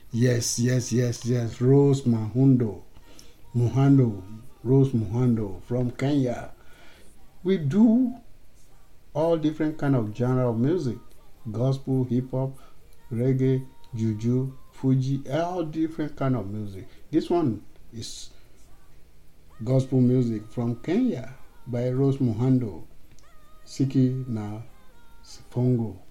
Yes, yes, yes, yes. Rose Muhando from Kenya. We do all different kind of genre of music: gospel, hip hop, reggae, juju, Fuji, all different kind of music. This one is gospel music from Kenya by Rose Muhando, Siki na Sifongo.